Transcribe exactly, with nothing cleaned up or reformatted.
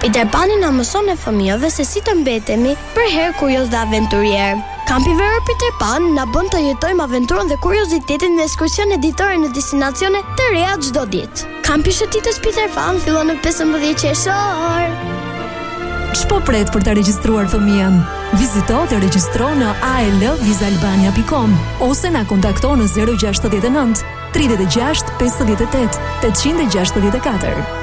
Peter Pani na mëson e fëmijëve se si të mbetemi për herë kurioz dhe aventurier. Kampi veror Peter Pan na bën të jetojmë aventurën dhe kuriozitetin dhe ekskursione ditore në destinacione të reja çdo ditë. Kampi shëtitës Peter Pan fillon në pesëmbëdhjetë qershor. Ç'po pret për të regjistruar fëmijën? Vizito dhe regjistro në a e l viza albania pikë com ose na kontakto në zero gjasht nëntë, tridhjetë e gjashtë, pesëdhjetë e tetë, tetëqind e gjashtëdhjetë e katër.